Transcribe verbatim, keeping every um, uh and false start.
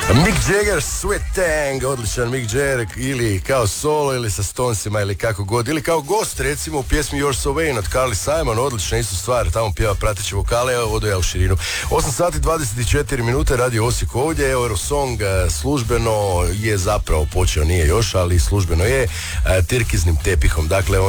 Mick Jagger, Sweet Tang, odličan Mick Jagger, ili kao solo, ili sa Stonesima, ili kako god, ili kao gost, recimo u pjesmi You're So Vain od Carly Simon, odlična isto stvar, tamo pjeva prateće vokale, evo odo ja u širinu. osam sati dvadeset četiri minute, Radio Osijek ovdje, Eurosong službeno je zapravo počeo, nije još, ali službeno je, Tirkiznim tepihom, dakle on